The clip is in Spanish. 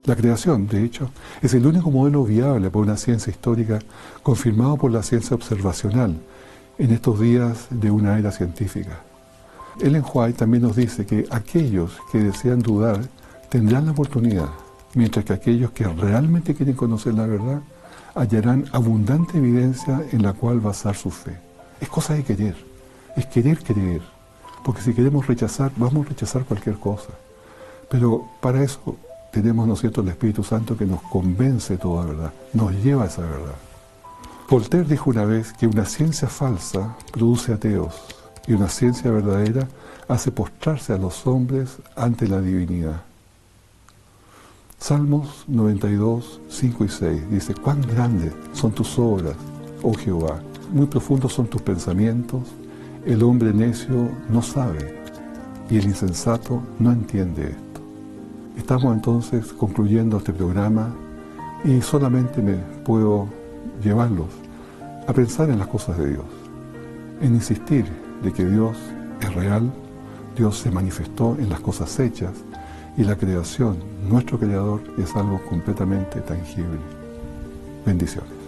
La creación, de hecho, es el único modelo viable para una ciencia histórica confirmado por la ciencia observacional en estos días de una era científica. Ellen White también nos dice que aquellos que desean dudar tendrán la oportunidad, mientras que aquellos que realmente quieren conocer la verdad hallarán abundante evidencia en la cual basar su fe. Es cosa de querer, es querer creer, porque si queremos rechazar, vamos a rechazar cualquier cosa. Pero para eso tenemos, ¿no es cierto?, el Espíritu Santo que nos convence de toda verdad, nos lleva a esa verdad. Voltaire dijo una vez que una ciencia falsa produce ateos y una ciencia verdadera hace postrarse a los hombres ante la divinidad. Salmos 92, 5 y 6 dice: «Cuán grandes son tus obras, oh Jehová, muy profundos son tus pensamientos, el hombre necio no sabe y el insensato no entiende esto». Estamos entonces concluyendo este programa y solamente me puedo llevarlos a pensar en las cosas de Dios, en insistir de que Dios es real, Dios se manifestó en las cosas hechas y la creación, nuestro Creador, es algo completamente tangible. Bendiciones.